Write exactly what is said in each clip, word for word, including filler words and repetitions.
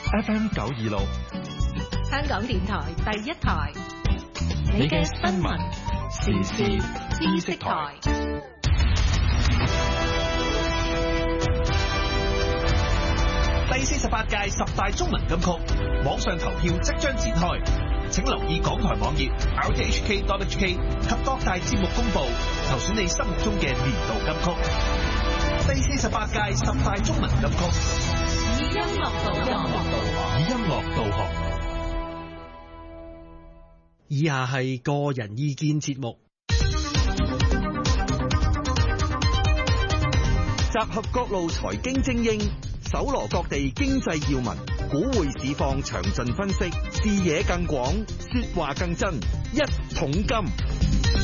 F M 九二六， 香港電台第一台， 你嘅新聞時事知識台。 第四十八屆十大中文金曲網上投票即將展開，請留意港台網頁 r t h k dot h k 及各大節目公布，投選你心目中嘅年度金曲。第四十八屆十大中文金曲， 以音樂導航， 以音樂導航。 以下係個人意見節目， 集合各路財經精英，搜羅各地經濟要聞，股匯市況詳盡分析，視野更廣，說話更真。一桶金。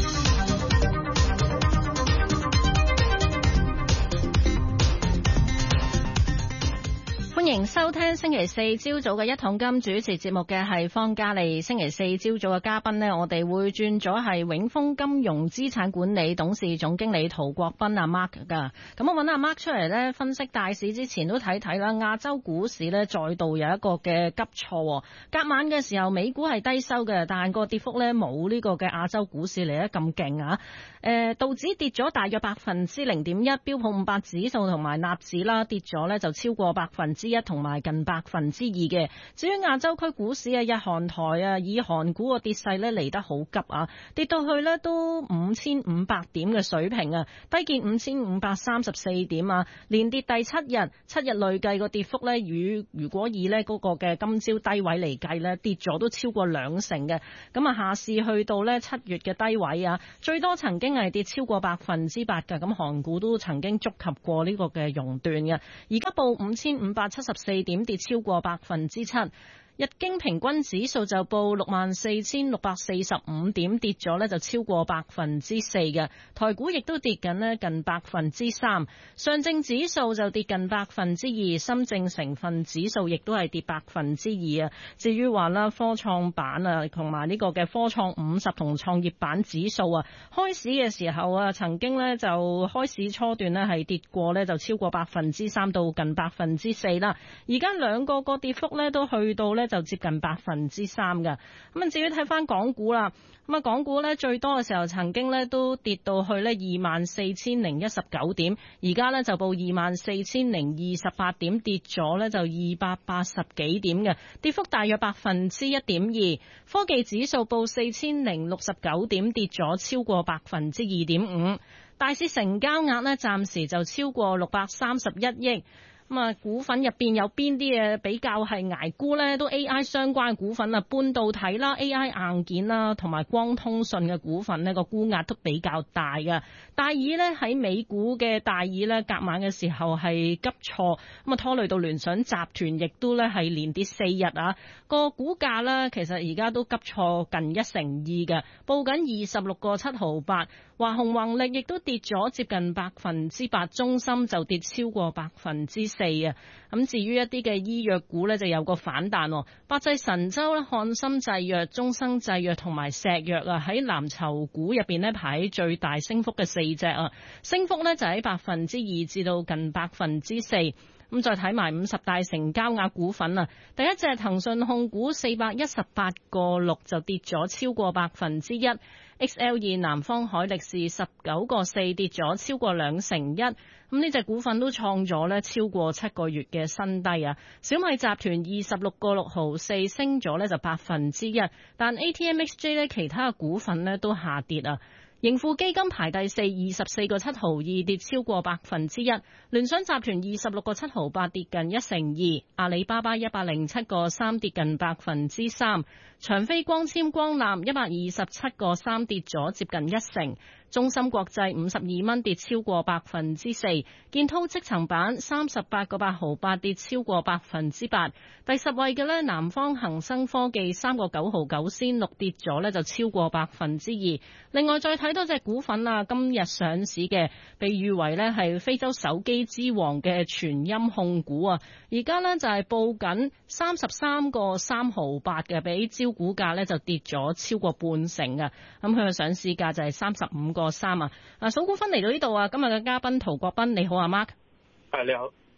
歡迎收聽星期四朝早嘅一桶金，主持節目嘅係方嘉莉。星期四朝早嘅嘉賓呢，我哋會轉咗係永豐金融資產管理董事總經理陶國斌阿 Mark 噶。咁我揾阿 Mark 出嚟呢，分析大市之前都睇睇啦。亞洲股市呢，再度有一個嘅急挫，隔晚嘅時候美股係低收嘅，但係個跌幅呢冇呢個嘅亞洲股市嚟得咁勁啊。誒，道指跌咗大約百分之零點一，標普五百指數同埋納指啦跌咗呢就超過百分之一同埋近百分之二嘅。至於亞洲區股市啊，日韓台啊，以韓股個跌勢呢嚟得好急啊，跌到去呢都五千五百點嘅水平啊，低見五千五百三十四點啊，連跌第七日，七日累計個跌幅呢，與如果以呢嗰個嘅今朝低位嚟計呢，跌咗都超過兩成嘅。咁啊，下市去到呢七月嘅低位啊，最多曾經係跌超過百分之八㗎。咁韓股都曾經觸及過呢個嘅熔斷嘅，而家報五千五百七十四點，跌超過百分之七。日經平均指數就報六萬四千六百四十五點，跌咗呢就超過百分之四嘅。台股亦都跌緊呢近百分之三。上證指數就跌近百分之二，深證成分指數亦都係跌百分之二啊。至於話啦，科創板啊，同埋呢個嘅科創五十同創業板指數啊，開市嘅時候啊，曾經呢就開市初段呢係跌過呢就超過百分之三到近百分之四啦。而家兩個個跌幅呢都去到呢就接近百分之三嘅。咁啊，至於睇翻港股啦，咁啊，港股呢最多嘅時候曾經呢都跌到去呢二萬四千零一十九點，而家呢就報二萬四千零二十八點，跌咗呢就二百八十幾點嘅，跌幅大約百分之一點二。科技指數報四千零六十九點，跌咗超過百分之二點五。大市成交額呢暫時就超過六百三十一億。咁啊，股份入邊有邊啲嘢比較係捱沽呢？都 A I 相關嘅股份啊，半導體啦、A I 硬件啦，同埋光通訊嘅股份呢個沽壓都比較大嘅。大耳呢喺美股嘅大耳呢，隔晚嘅時候係急挫，咁啊拖累到聯想集團，亦都呢係連跌四日啊。個股價呢其實而家都急挫近一成二嘅，報緊二十六個七毫八。華虹宏力亦都跌咗接近百分之八，中芯就跌超過百分之四啊。咁至於一啲嘅醫藥股呢，就有個反彈，百濟神州啦、漢森製藥、中生製藥同埋石藥啊，喺藍籌股入邊呢排喺最大升幅嘅四隻啊，升幅呢就喺百分之二至到近百分之四。咁再睇埋五十大成交額股份啊，第一隻騰訊控股四百一十八個六就跌咗超過百分之一。X L 二南方海力士十九個四跌咗超過兩成一，咁呢隻股份都創咗呢超過七個月嘅新低啊！小米集團二十六個六毫四升咗呢就百分之一，但 A T M X J 呢其他嘅股份呢都下跌啊！盈富基金排第四，二十四個七毫二跌超過百分之一，聯想集團二十六個七毫八跌近一成二，阿里巴巴一百零七個三跌近百分之三，長飛光纖光纜一百二十七個三跌咗接近一成，中芯國際五十二蚊跌超過百分之四，建滔積層板三十八個八毫八跌超過百分之八，第十位嘅呢，南方恒生科技三個九毫九仙六跌咗呢就超過百分之二。另外再睇多隻股份啊，今日上市嘅被譽為呢係非洲手機之王嘅全音控股啊，而家呢就係報緊三十三個三毫八嘅，比招股價呢就跌咗超過半成啊。咁佢嘅上市價就係三十五個三啊。啊，數股分嚟到呢度啊，今日嘅嘉賓陶國斌，你好啊 Mark。 係你好。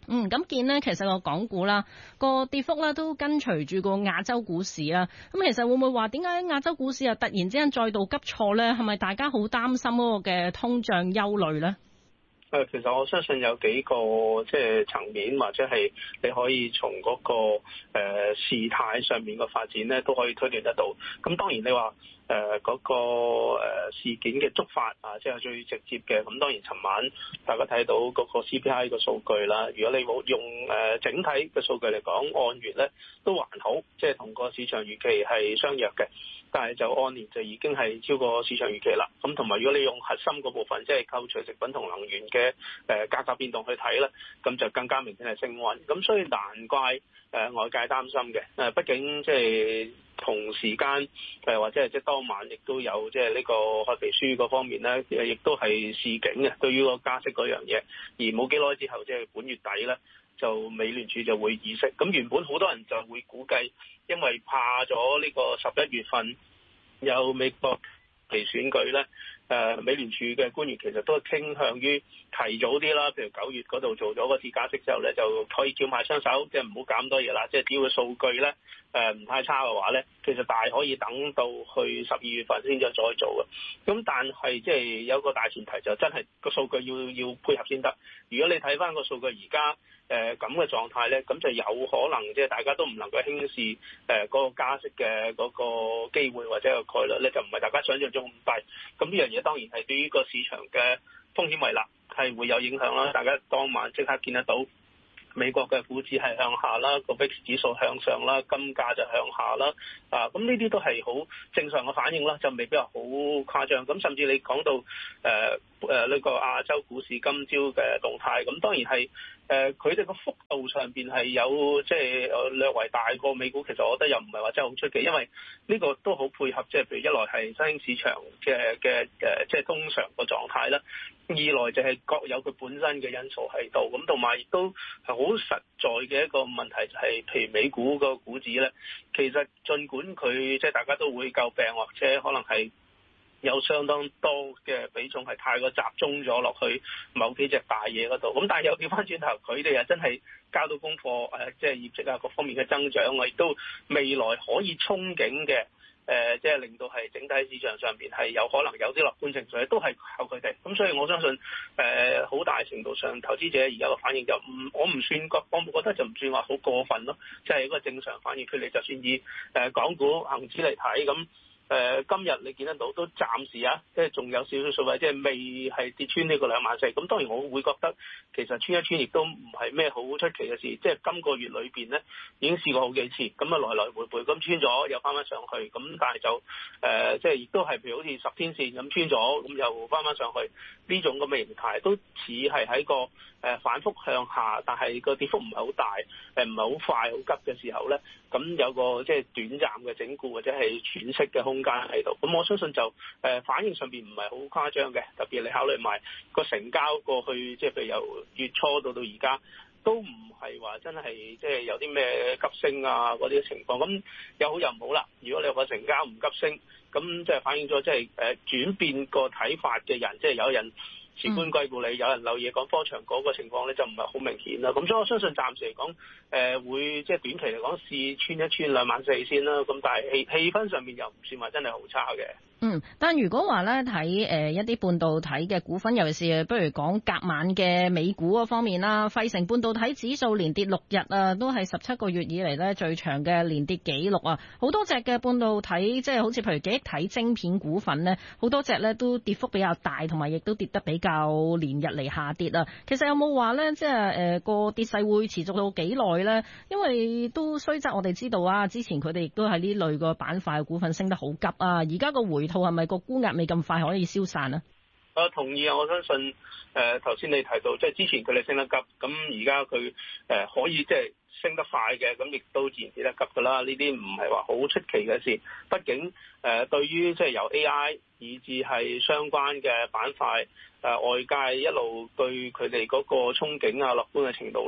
嗯，咁見呢，其實個港股啦，個跌幅咧都跟隨住個亞洲股市啦。咁其實會唔會話點解亞洲股市又突然之間再度急挫咧？係咪大家好擔心嗰個嘅通脹憂慮咧？ 誒，其實我相信有幾個即係層面，或者係你可以從嗰、那個誒、呃、事態上面嘅發展咧，都可以推斷得到。咁當然你話誒嗰個、呃、事件嘅觸發啊，即係最直接嘅。咁當然尋晚大家睇到嗰個 C P I 嘅數據啦。如果你冇用誒、呃、整體嘅數據嚟講，按月咧都還好，即係同個市場預期係相若嘅。但係就按年就已經係超過市場預期啦。咁同埋如果你用核心嗰部分，即係扣除食品同能源嘅誒價格變動去睇咧，咁就更加明顯係升溫。咁所以難怪誒、呃、外界擔心嘅。誒、呃、畢竟即係同時間誒、呃、或者係即係當晚亦都有即係呢個開皮書嗰方面咧，亦都係示警嘅對於個加息嗰樣嘢。而冇幾耐之後，即係本月底咧，就美聯儲就會議息。咁原本好多人就會估計，因為怕咗呢個十一月份有美國期選舉咧，誒美聯儲嘅官員其實都係傾向於提早啲啦，譬如九月嗰度做咗個次加息之後咧，就可以叫埋雙手，即係唔好減多嘢啦。即係只要個數據咧誒唔太差嘅話咧，其實大可以等到去十二月份先至再做嘅。咁但係即係有個大前提就真係個數據要要配合先得。如果你睇翻個數據而家誒咁嘅狀態咧，咁就有可能即係大家都唔能夠輕視誒嗰個加息嘅嗰個機會或者個概率咧，就唔係大家想象中咁低。咁呢樣嘢當然係對於個市場嘅風險胃納係會有影響啦。大家當晚即刻見得到美國嘅股指係向下啦，個 V I X 指數向上啦，金價就向下啦。啊，咁呢啲都係好正常嘅反應啦，就未必話好誇張。咁甚至你講到誒誒呢個亞洲股市今朝嘅動態，咁當然係。誒佢哋個幅度上邊係有即係誒略為大過美股，其實我覺得又唔係話真係好出奇，因為呢個都好配合即係譬如一來係新興市場嘅嘅誒即係通常個狀態啦，二來就係各有佢本身嘅因素喺度，咁同埋亦都係好實在嘅一個問題就係、是、譬如美股個股指咧，其實儘管佢即係大家都會詬病或者可能係有相當多嘅比重係太過集中咗落去某幾隻大嘢嗰度，咁但係又調翻轉頭，佢哋又真係交到功課，誒即係業績啊各方面嘅增長，我亦都未來可以憧憬嘅，誒即係令到係整體市場上邊係有可能有啲樂觀情緒，都係靠佢哋。咁所以我相信誒好大程度上，投資者而家個反應就唔，我唔算覺，我覺得就唔算話好過分咯，即係一個正常反應。佢哋就算以誒港股恒指嚟睇咁。誒、呃、今日你見得到都暫時啊，即係仲有少少數位，即係未係跌穿呢個兩萬四。咁當然我會覺得其實穿一穿亦都唔係咩好出奇嘅事。即係今個月裏邊咧已經試過好幾次，咁啊來來回回咁穿咗又翻翻上去。咁但係就誒、呃、即係亦都係譬如好似十天線咁穿咗，咁又翻翻上去呢種咁嘅形態，都似係喺個誒、呃、反覆向下，但係個跌幅唔係好大，誒唔係好快好急嘅時候咧，咁有個即係短暫嘅整固或者係喘息嘅空間喺度，咁我相信就誒、呃、反應上邊唔係好誇張嘅，特別你考慮埋個成交過去，即係譬如由月初到到而家，都唔係話真係即係有啲咩急升啊嗰啲情況，咁有好有唔好啦。如果你話個成交唔急升，咁即係反映咗即係誒轉變個睇法嘅人，即係有人持觀歸故里，有人漏夜講科長嗰個情況咧，就唔係好明顯啦。咁所以我相信暫時嚟講，誒、呃、會即係短期嚟講試穿一穿兩萬四先啦。咁但係氣氣氛上面又唔算話真係好差嘅。 嗯，但如果話咧睇誒一啲半導體嘅股份，尤其是不如講隔晚嘅美股嗰方面啦，費城半導體指數連跌六日啊，都係十七個月以嚟咧最長嘅連跌紀錄啊！好多隻嘅半導體，即係好似譬如記憶體晶片股份咧，好多隻咧都跌幅比較大，同埋亦都跌得比較連日嚟下跌啊！其實有冇話咧，即係誒個跌勢會持續到幾耐咧？因為都雖則我哋知道啊，之前佢哋亦都係呢類個板塊嘅股份升得好急啊，而家個回套係咪個沽壓未咁快可以消散啊？ 我同意啊！我相信誒頭先你提到，即係之前佢哋升得急，咁而家佢誒可以即係升得快嘅，咁亦都自然跌得急㗎啦。呢啲唔係話好出奇嘅事。畢竟誒、呃、對於即係由 A I 以至係相關嘅板塊，誒、呃、外界一路對佢哋嗰個憧憬啊、樂觀嘅程度咧，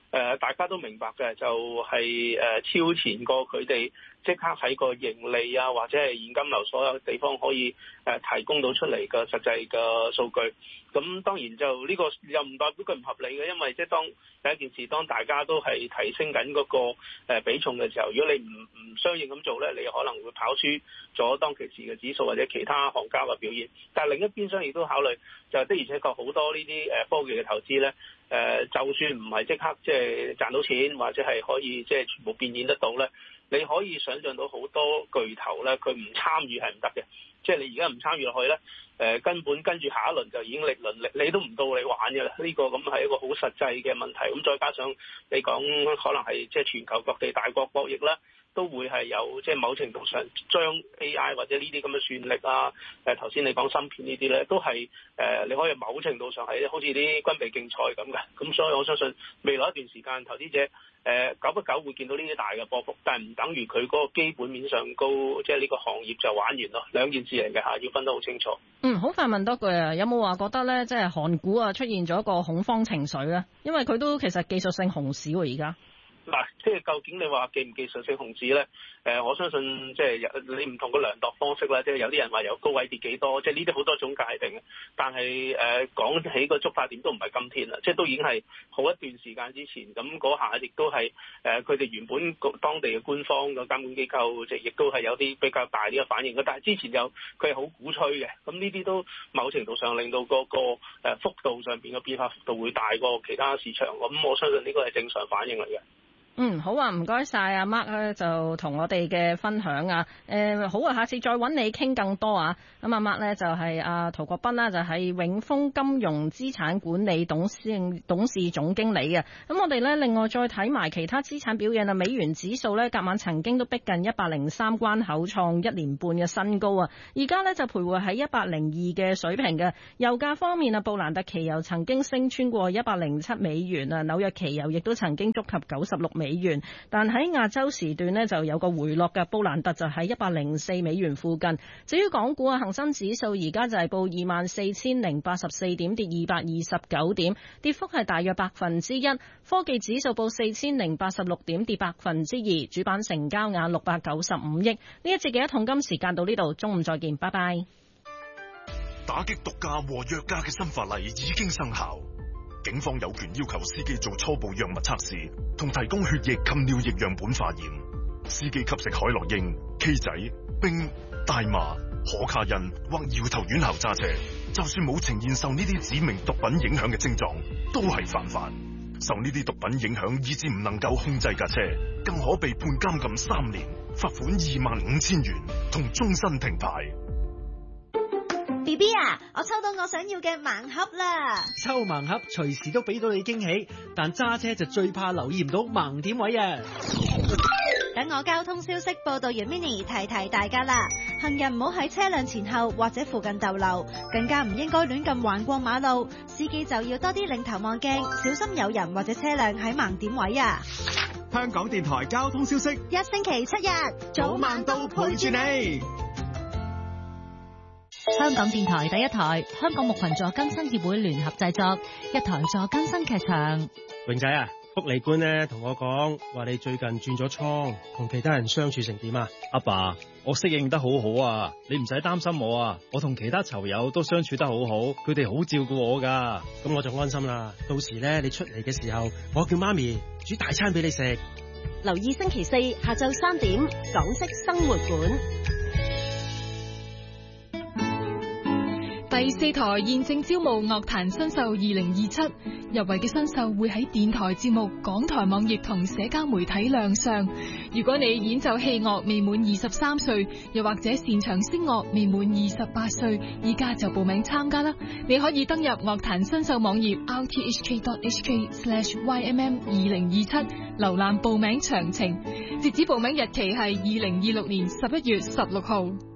呃、大家都明白嘅，就係、是、誒、呃、超前過佢哋即刻喺個盈利啊或者係現金流所有地方可以誒、呃、提供到出嚟嘅實際嘅數據。咁當然就呢個又唔代表佢唔合理嘅，因為即係當第一件事，當大家都係提升緊嗰個誒比重嘅時候，如果你唔唔相應咁做咧，你可能會跑輸咗當其時嘅指數或者其他行家嘅表現。但係另一邊廂亦都考慮，就的而且確好多呢啲誒科技嘅投資咧，誒就算唔係即刻即係賺到錢，或者係可以即係全部變現得到咧，你可以想象到好多巨頭咧，佢唔參與係唔得嘅。即係你而家唔參與落去咧，誒、呃、根本跟住下一輪就已經力輪力，你都唔到你玩嘅啦。呢、這個咁係一個好實際嘅問題。咁再加上你講可能係即係全球各地大國博弈啦，都會係有即係某程度上將 A I 或者呢啲咁嘅算力啊，誒頭先你講芯片呢啲咧，都係誒、呃、你可以某程度上係好似啲軍備競賽咁嘅。咁所以我相信未來一段時間投資者。誒久不久會見到呢啲大嘅波幅，但係唔等於佢嗰個基本面上高，即係呢個行業就玩完咯，兩件事嚟嘅嚇，要分得好清楚。 嗯，好快問多句啊，有冇話覺得咧，即係韓股啊出現咗一個恐慌情緒咧？因為佢都其實技術性熊市喎而家。 嗱，即係究竟你話技唔技術性熊市咧？誒、呃，我相信即係你唔同嘅量度方式啦，即係有啲人話由高位跌幾多，即係呢啲好多種界定嘅。但係誒、呃、講起個觸發點都唔係今天啦，即係都已經係好一段時間之前。咁嗰下亦都係誒佢哋原本個當地嘅官方嘅監管機構，即係亦都係有啲比較大啲嘅反應嘅。但係之前有佢係好鼓吹嘅，咁呢啲都某程度上令到嗰個誒幅度上邊嘅變化幅度會大過其他市場。咁我相信呢個係正常反應嚟嘅。 嗯，好啊，唔該晒阿 Mark 咧，就同我哋嘅分享啊。誒、呃，好啊，下次再揾你傾更多啊。咁阿 Mark 咧就係、是、阿、啊、陶國斌啦，就係、是、永豐金融資產管理董事董事總經理嘅。咁我哋咧另外再睇埋其他資產表現啊。美元指數咧，隔晚曾經都逼近一百零三關口，創一年半嘅新高啊。而家咧就徘徊喺一百零二嘅水平嘅。油價方面啊，布蘭特期油曾經升穿過一百零七美元啊，紐約期油亦都曾經觸及九十六美元。美元，但喺亞洲時段呢就有個回落嘅，布蘭特就喺一百零四美元附近。至於港股啊，恒生指數而家就係報二萬四千零八十四點，跌二百二十九點，跌幅係大約百分之一。科技指數報四千零八十六點，跌百分之二。主板成交額六百九十五億。呢一節嘅一桶金時間到呢度，中午再見，拜拜。 打擊毒駕和藥駕嘅新法例已經生效。警方有權要求司機做初步藥物測試，同提供血液及尿液樣本化驗。司機吸食海洛因、K 仔、冰、大麻、可卡因或搖頭丸後揸車，就算冇呈現受呢啲指明毒品影響嘅症狀，都係犯法。受呢啲毒品影響以致唔能夠控制架車，更可被判監禁三年、罰款二萬五千元同終身停牌。 B B 啊，我抽到我想要嘅盲盒啦！ 抽盲盒隨時都俾到你驚喜，但揸車就最怕留意唔到盲點位啊！ 等我交通消息報道完 Mini 提提大家啦，行人唔好喺車輛前後或者附近逗留，更加唔應該亂咁橫過馬路，司機就要多啲擰頭望鏡，小心有人或者車輛喺盲點位啊！ 香港電台交通消息， 一星期七日早晚都陪住你。 香港電台第一台，香港木群助更新協會聯合製作，一台助更新劇場。 榮仔啊，福利官呢同我講話你最近轉咗倉，同其他人相處成點啊？ 阿爸，我適應得好好啊，你唔使擔心我啊，我同其他囚友都相處得好好，佢哋好照顧我噶。 咁我就安心啦。到時咧你出嚟嘅時候，我叫媽咪煮大餐俾你食。 留意星期四下晝三點，港式生活館。 第四台現正招募樂壇新秀二零二七，入圍嘅新秀會喺電台節目、港台網頁同社交媒體亮相。如果你演奏器樂未滿二十三歲，又或者擅長聲樂未滿二十八歲，依家就報名參加啦！你可以登入樂壇新秀網頁 r t h k dot h k slash y m m 二零二七，瀏覽報名詳情。截止報名日期係二零二六年十一月十六號。